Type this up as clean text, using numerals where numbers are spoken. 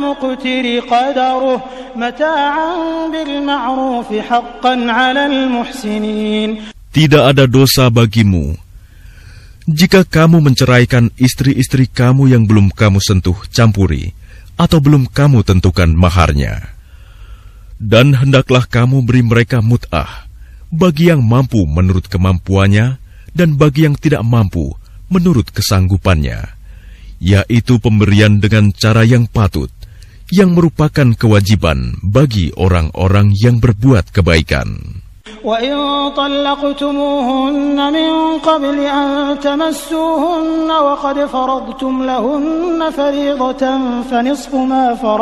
مقتر قدره متاعا بالمعروف حقا على المحسنين. Tidak ada dosa bagimu jika kamu menceraikan istri-istri kamu yang belum kamu sentuh campuri atau belum kamu tentukan maharnya. Dan hendaklah kamu beri mereka mut'ah bagi yang mampu menurut kemampuannya dan bagi yang tidak mampu menurut kesanggupannya, yaitu pemberian dengan cara yang patut, yang merupakan kewajiban bagi orang-orang yang berbuat kebaikan. وَإِن طَلَّقْتُمُوهُنَّ مِن قَبْلِ أَن تَمَسُّوهُنَّ وَقَدْ فَرَضْتُمْ لَهُنَّ فَرِيضَةً فَنِصْفُ مَا فَرَضْتُمْ